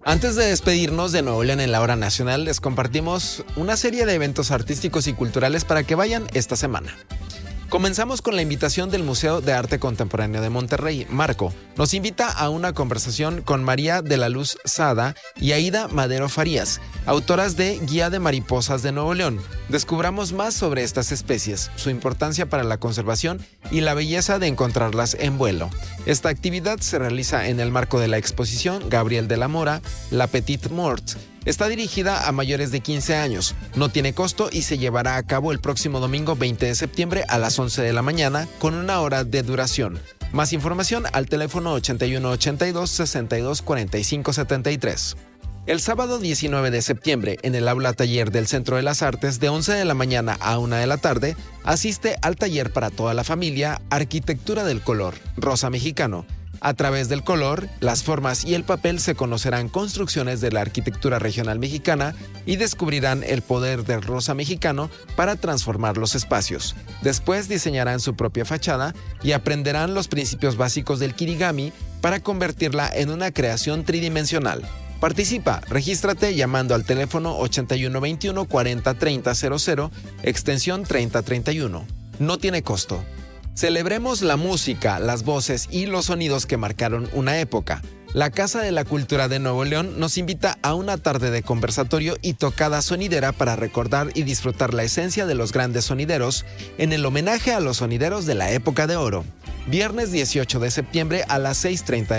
Antes de despedirnos de Nuevo León en la hora nacional, les compartimos una serie de eventos artísticos y culturales para que vayan esta semana. Comenzamos con la invitación del Museo de Arte Contemporáneo de Monterrey. Marco nos invita a una conversación con María de la Luz Sada y Aida Madero Farías, autoras de Guía de Mariposas de Nuevo León. Descubramos más sobre estas especies, su importancia para la conservación y la belleza de encontrarlas en vuelo. Esta actividad se realiza en el marco de la exposición Gabriel de la Mora, La Petite Mort. Está dirigida a mayores de 15 años, no tiene costo y se llevará a cabo el próximo domingo 20 de septiembre a las 11 de la mañana con 1 hora de duración. Más información al teléfono 81 82 62 45 73. El sábado 19 de septiembre, en el aula taller del Centro de las Artes, de 11 de la mañana a 1 de la tarde, asiste al taller para toda la familia Arquitectura del Color, Rosa Mexicano. A través del color, las formas y el papel se conocerán construcciones de la arquitectura regional mexicana y descubrirán el poder del rosa mexicano para transformar los espacios. Después diseñarán su propia fachada y aprenderán los principios básicos del kirigami para convertirla en una creación tridimensional. Participa, regístrate llamando al teléfono 8121 40 30 00, extensión 3031. No tiene costo. Celebremos la música, las voces y los sonidos que marcaron una época. La Casa de la Cultura de Nuevo León nos invita a una tarde de conversatorio y tocada sonidera para recordar y disfrutar la esencia de los grandes sonideros en el homenaje a los sonideros de la época de oro. Viernes 18 de septiembre a las 6:30